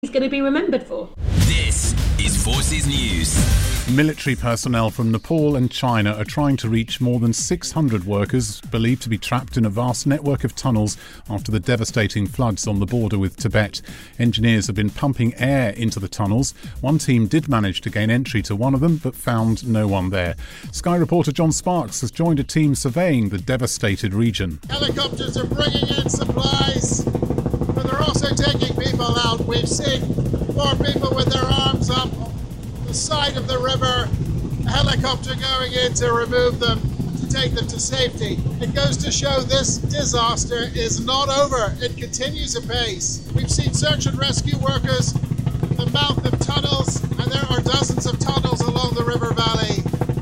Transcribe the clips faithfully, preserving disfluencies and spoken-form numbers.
he's going to be remembered for. This is Forces News. Military personnel from Nepal and China are trying to reach more than six hundred workers believed to be trapped in a vast network of tunnels after the devastating floods on the border with Tibet. Engineers have been pumping air into the tunnels. One team did manage to gain entry to one of them, but found no one there. Sky reporter John Sparks has joined a team surveying the devastated region. Helicopters are bringing in supplies, but they're also taking people out. We've seen four people with their arms up the side of the river, a helicopter going in to remove them, to take them to safety. It goes to show this disaster is not over. It continues apace. We've seen search and rescue workers in the mouth of tunnels, and there are dozens of tunnels along the river valley.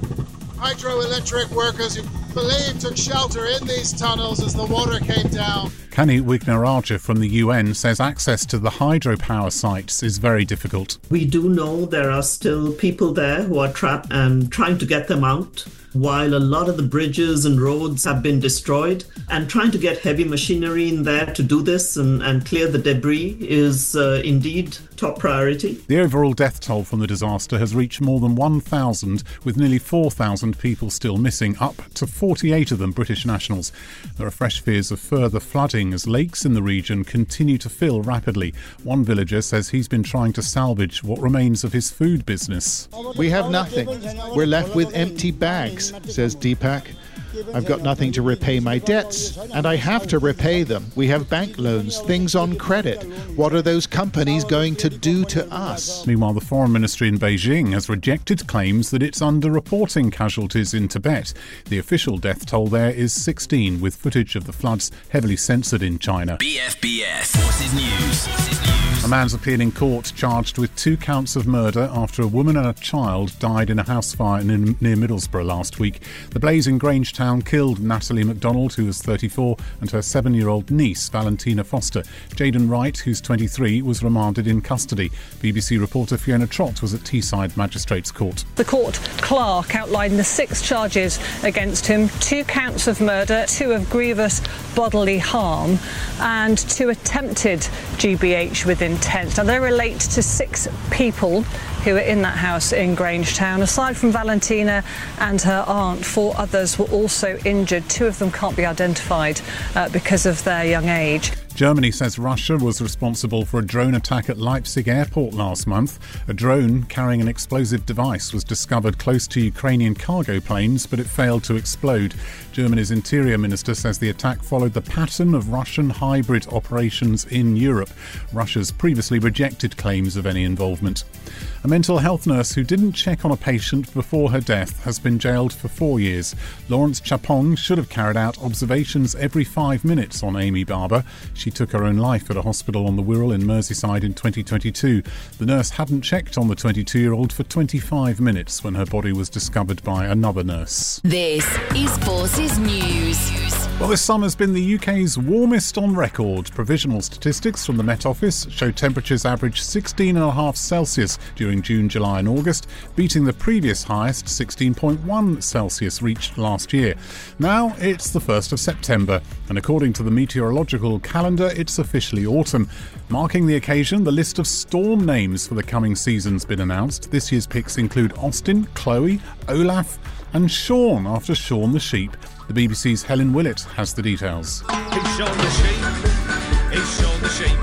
Hydroelectric workers who believe took shelter in these tunnels as the water came down. Kani Wignaraja from the U N says access to the hydropower sites is very difficult. We do know there are still people there who are trapped and trying to get them out, while a lot of the bridges and roads have been destroyed. And trying to get heavy machinery in there to do this and, and clear the debris is uh, indeed top priority. The overall death toll from the disaster has reached more than one thousand, with nearly four thousand people still missing, up to forty-eight of them British nationals. There are fresh fears of further flooding as lakes in the region continue to fill rapidly. One villager says he's been trying to salvage what remains of his food business. We have nothing. We're left with empty bags, says Deepak. I've got nothing to repay my debts, and I have to repay them. We have bank loans, things on credit. What are those companies going to do to us? Meanwhile, the Foreign Ministry in Beijing has rejected claims that it's underreporting casualties in Tibet. The official death toll there is sixteen, with footage of the floods heavily censored in China. B F B S Forces News. Forces News. A man's appeared in court charged with two counts of murder after a woman and a child died in a house fire in, near Middlesbrough last week. The blaze in Grangetown killed Natalie MacDonald, who was thirty-four, and her seven-year-old niece, Valentina Foster. Jaden Wright, who's twenty-three, was remanded in custody. B B C reporter Fiona Trott was at Teesside Magistrates Court. The court clerk outlined the six charges against him: two counts of murder, two of grievous bodily harm, and two attempted G B H with intent. Now, they relate to six people who were in that house in Grangetown. Aside from Valentina and her aunt, four others were also injured. Two of them can't be identified uh, because of their young age. Germany says Russia was responsible for a drone attack at Leipzig airport last month. A drone carrying an explosive device was discovered close to Ukrainian cargo planes, but it failed to explode. Germany's interior minister says the attack followed the pattern of Russian hybrid operations in Europe. Russia's previously rejected claims of any involvement. A mental health nurse who didn't check on a patient before her death has been jailed for four years. Lawrence Chapong should have carried out observations every five minutes on Amy Barber. She took her own life at a hospital on the Wirral in Merseyside in twenty twenty-two. The nurse hadn't checked on the twenty-two-year-old for twenty-five minutes when her body was discovered by another nurse. This is Forces News. Well, this summer's been the U K's warmest on record. Provisional statistics from the Met Office show temperatures averaged sixteen point five Celsius during June, July and August, beating the previous highest sixteen point one Celsius reached last year. Now it's the first of September, and according to the meteorological calendar, it's officially autumn. Marking the occasion, the list of storm names for the coming season's been announced. This year's picks include Austin, Chloe, Olaf and Sean, after Sean the sheep. The B B C's Helen Willett has the details. It's Sean the sheep. It's Sean the sheep.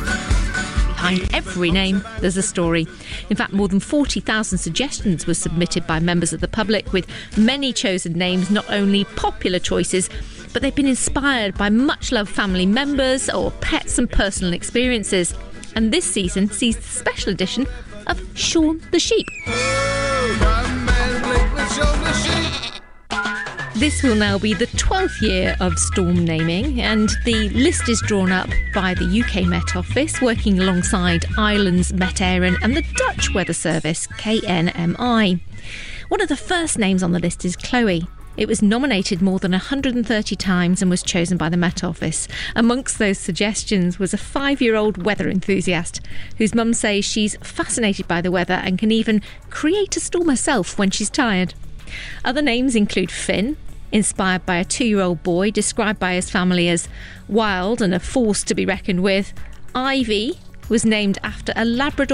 Behind every name, there's a story. In fact, more than forty thousand suggestions were submitted by members of the public, with many chosen names not only popular choices, but they've been inspired by much-loved family members or pets and personal experiences. And this season sees the special edition of Sean the Sheep. Oh, one man blink with Sean the sheep. This will now be the twelfth year of storm naming, and the list is drawn up by the U K Met Office, working alongside Ireland's Met Éireann and the Dutch weather service, K N M I. One of the first names on the list is Chloe. It was nominated more than one hundred thirty times and was chosen by the Met Office. Amongst those suggestions was a five-year-old weather enthusiast whose mum says she's fascinated by the weather and can even create a storm herself when she's tired. Other names include Finn, inspired by a two-year-old boy described by his family as wild and a force to be reckoned with. Ivy was named after a Labrador